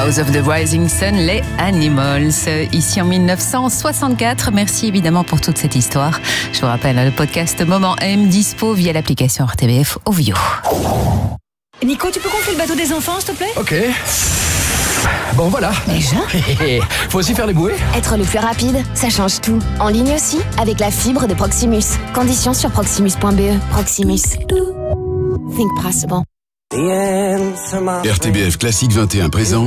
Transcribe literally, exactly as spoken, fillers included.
House of the Rising Sun, les Animals, ici en mille neuf cent soixante-quatre. Merci évidemment pour toute cette histoire. Je vous rappelle, le podcast Moment M dispo via l'application R T B F Ovio. Nico, tu peux gonfler le bateau des enfants, s'il te plaît? Ok. Bon, voilà. Déjà? Faut aussi faire les bouées. Être le plus rapide, ça change tout. En ligne aussi, avec la fibre de Proximus. Conditions sur proximus point b e. Proximus. Think possible. R T B F Classique vingt et un présent